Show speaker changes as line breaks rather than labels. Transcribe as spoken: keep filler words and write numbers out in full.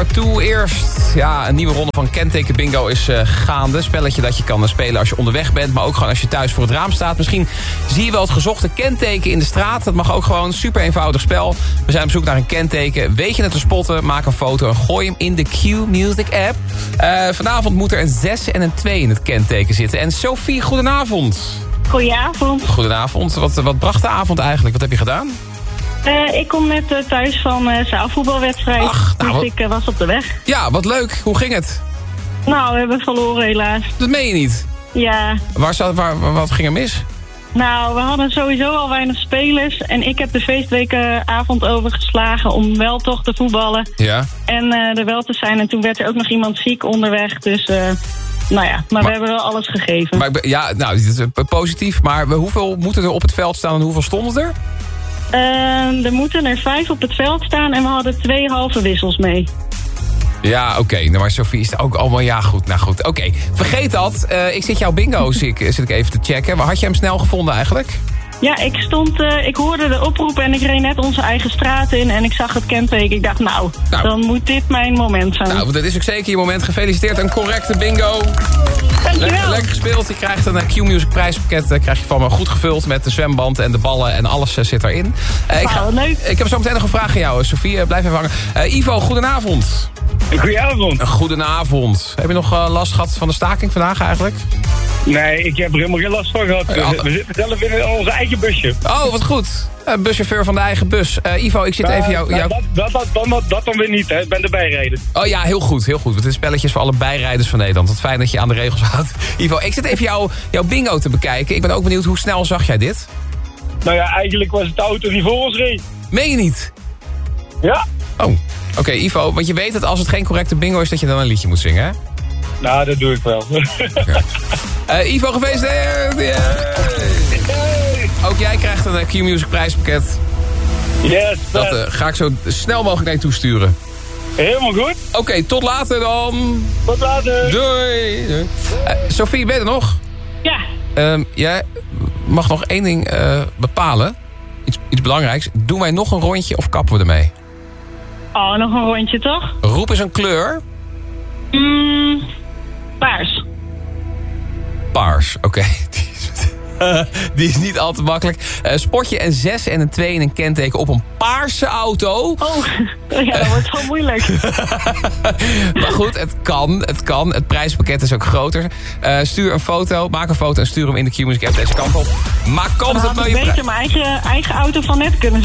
Part twee. Eerst ja, een nieuwe ronde van Kenteken Bingo is uh, gaande. Spelletje dat je kan spelen als je onderweg bent, maar ook gewoon als je thuis voor het raam staat. Misschien zie je wel het gezochte kenteken in de straat. Dat mag ook gewoon, super eenvoudig spel. We zijn op zoek naar een kenteken. Weet je het te spotten, maak een foto en gooi hem in de Q-Music app. Uh, vanavond moet er een zes en een twee in het kenteken zitten. En Sophie, goedenavond.
Goedenavond.
Goedenavond. Wat, wat bracht de avond eigenlijk? Wat heb je gedaan?
Uh, ik kom net uh, thuis van uh, zaalvoetbalwedstrijd.
Ach, nou,
dus ik uh, was op de weg.
Ja, wat leuk. Hoe ging het?
Nou, we hebben verloren helaas.
Dat meen je niet.
Ja.
Waar zat, waar, wat ging er mis?
Nou, we hadden sowieso al weinig spelers. En ik heb de feestwekenavond overgeslagen om wel toch te voetballen.
Ja.
En uh, er wel te zijn. En toen werd er ook nog iemand ziek onderweg. Dus, uh, nou ja, maar, maar we hebben wel alles gegeven.
Maar, ja, nou, dit is positief. Maar hoeveel moeten er op het veld staan en hoeveel stonden er?
Uh, er moeten er vijf op het veld staan en we hadden twee halve wissels mee.
Ja, oké. Okay. Nou, maar Sophie is ook allemaal... Ja, goed. Nou goed. Oké. Okay. Vergeet dat. Uh, ik zit jouw bingo zit ik, zit ik even te checken. Waar had je hem snel gevonden eigenlijk?
Ja, ik stond... Uh, ik hoorde de oproep en ik reed net onze eigen straat in en ik zag het kenteken. Ik dacht, nou, nou, dan moet dit mijn moment zijn.
Nou, dat is ook zeker je moment. Gefeliciteerd. Een correcte bingo. Lekker, lekker gespeeld. Je krijgt een Q-Music prijspakket. Uh, krijg je van me goed gevuld met de zwemband en de ballen en alles uh, zit erin. Uh, ik, ga,
leuk.
ik heb zo meteen nog een vraag aan jou, Sophie. Uh, blijf even hangen. Uh, Ivo, goedenavond.
Goedenavond.
Goedenavond. Heb je nog uh, last gehad van de staking vandaag eigenlijk?
Nee, ik heb er helemaal geen last van gehad. We, we zitten zelf in onze eigen busje.
Oh, wat goed. Een buschauffeur van de eigen bus. Uh, Ivo, ik zit
uh,
even jou...
nou,
jou...
Dat, dat, dat, dat, dat dan weer niet, hè. Ik ben de bijrijder.
Oh ja, heel goed, heel goed. Want dit spelletje is voor alle bijrijders van Nederland. Wat fijn dat je aan de regels houdt. Ivo, ik zit even jou, jouw bingo te bekijken. Ik ben ook benieuwd, hoe snel zag jij dit?
Nou ja, eigenlijk was het de auto die voor ons reed.
Meen je niet?
Ja.
Oh, oké, okay, Ivo. Want je weet dat als het geen correcte bingo is, dat je dan een liedje moet zingen, hè?
Nou, dat doe ik wel.
Okay. Uh, Ivo, gefeliciteerd! Yeah.
Hey.
Ook jij krijgt een Q-Music prijspakket.
Yes.
Dat uh, ga ik zo snel mogelijk naar je toesturen.
Helemaal goed.
Oké, okay, tot later dan.
Tot later.
Doei. Doei. Uh, Sophie, ben je er nog?
Ja.
Um, jij mag nog één ding uh, bepalen. Iets, iets belangrijks. Doen wij nog een rondje of kappen we ermee?
Oh, nog een rondje toch?
Roep eens een kleur.
Mm, paars.
Paars, oké. Okay. Uh, die is niet al te makkelijk. Uh, spot je een zes en een twee in een kenteken op een paarse auto?
Oh, ja, dat wordt wel moeilijk.
Maar goed, het kan, het kan. Het prijspakket is ook groter. Uh, stuur een foto, maak een foto en stuur hem in de Q-Music app deze kant op. Maak kans op
het mooie prijs. Ik beter mijn eigen, eigen auto van net kunnen